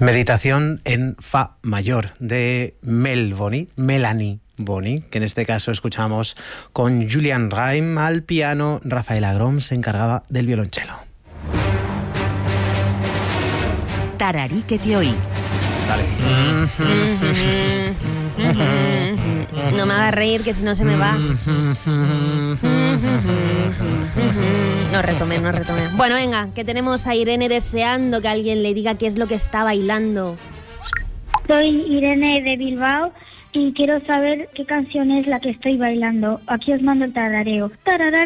Meditación en Fa mayor de Melanie Boni, que en este caso escuchamos con Julian Reim al piano. Rafael Agrom se encargaba del violonchelo. Tararí que te oí. Dale. No me hagas reír, que si no se me va. No retome. Bueno, venga, que tenemos a Irene deseando que alguien le diga qué es lo que está bailando. Soy Irene de Bilbao y quiero saber qué canción es la que estoy bailando. Aquí os mando el tarareo. Tararara.